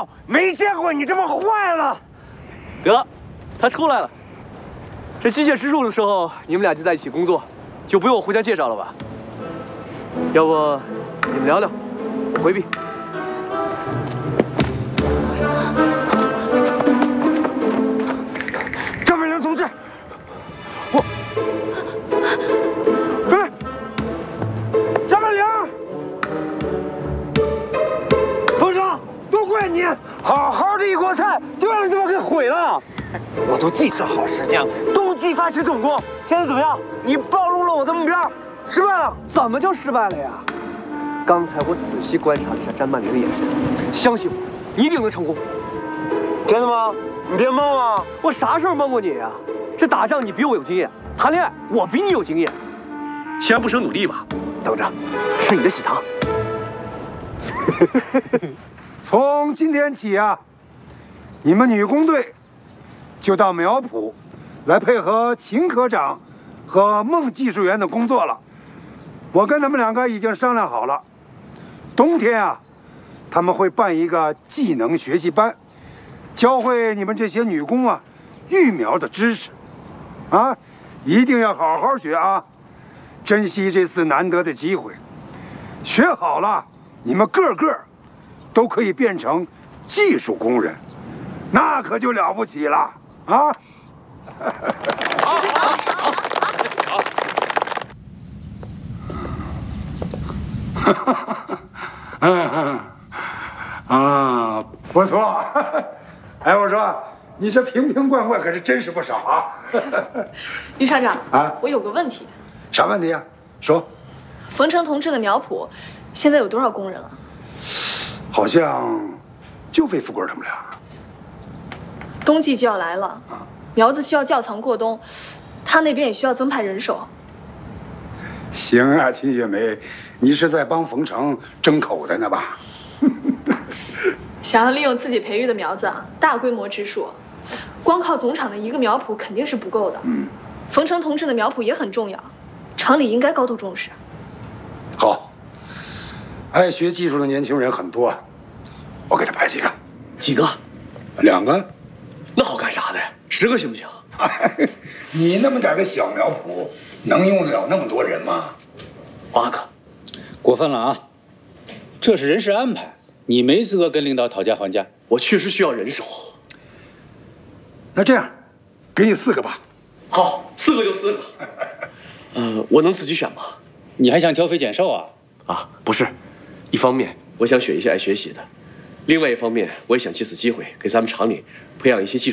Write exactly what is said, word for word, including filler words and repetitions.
有，没见过你这么坏了。 得，他出来了。这机械师术的时候，你们俩就在一起工作，就不用我互相介绍了吧？要不你们聊聊，我回避。 张美玲同志，我，哎，张美玲，冯生，都怪你，好好的一锅菜就让你这么给毁了。我都计算好时间了，冬季发起总攻，现在怎么样？你暴露了我的目标，失败了。 怎么就失败了呀？刚才我仔细观察了一下詹曼玲的眼神，相信我，你一定能成功。 真的吗？你别蒙啊！ 我啥时候蒙过你呀？这打仗你比我有经验，谈恋爱我比你有经验。锲而不舍努力吧，等着吃你的喜糖。 从今天起啊，你们女工队就到苗圃来配合秦科长和孟技术员的工作了。我跟他们两个已经商量好了，冬天啊，他们会办一个技能学习班，教会你们这些女工啊育苗的知识，啊，一定要好好学啊，珍惜这次难得的机会。学好了，你们个个都可以变成技术工人，那可就了不起了啊！ 好，好，好，好。 嗯啊，不错。哎，我说你这瓶瓶罐罐可是真是不少啊。 于厂长啊， 我有个问题。 啥问题呀？说。 冯程同志的苗圃现在有多少工人了？ 好像就费富贵他们俩。 冬季就要来了，苗子需要窖藏过冬，他那边也需要增派人手。 行啊，秦雪梅，你是在帮冯程争口袋呢吧？ 想要利用自己培育的苗子啊，大规模植树，光靠总厂的一个苗圃肯定是不够的。嗯，冯程同志的苗圃也很重要，厂里应该高度重视。 好，爱学技术的年轻人很多，我给他排几个。 几个？ 两个。 那好干啥的？十个行不行？ 哎，你那么点个小苗圃，能用得了那么多人吗？ 八个， 过分了啊！这是人事安排，你没资格跟领导讨价还价。 我确实需要人手。 那这样，给你四个吧。 好，四个就四个。呃，我能自己选吗？ 你还想挑肥拣瘦啊？ 啊，不是，一方面我想选一些爱学习的，另外一方面我也想借此机会给咱们厂里培养一些技术。